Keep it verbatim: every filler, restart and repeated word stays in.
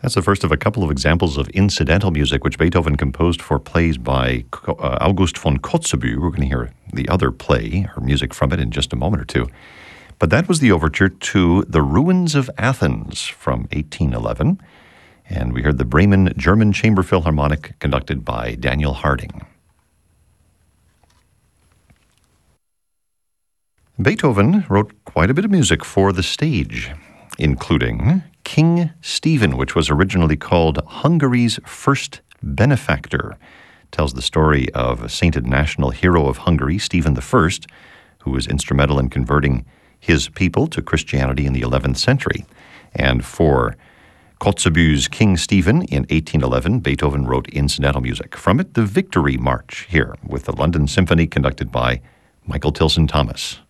That's the first of a couple of examples of incidental music which Beethoven composed for plays by uh, August von Kotzebue. We're going to hear the other play, or music from it, in just a moment or two. But that was the overture to The Ruins of Athens from eighteen eleven. And we heard the Bremen German Chamber Philharmonic conducted by Daniel Harding. Beethoven wrote quite a bit of music for the stage, including King Stephen, which was originally called Hungary's First Benefactor. It tells the story of a sainted national hero of Hungary, Stephen the First, who was instrumental in converting his people to Christianity in the eleventh century. And for Kotzebue's King Stephen in eighteen eleven, Beethoven wrote incidental music. From it, the Victory March, here with the London Symphony conducted by Michael Tilson Thomas.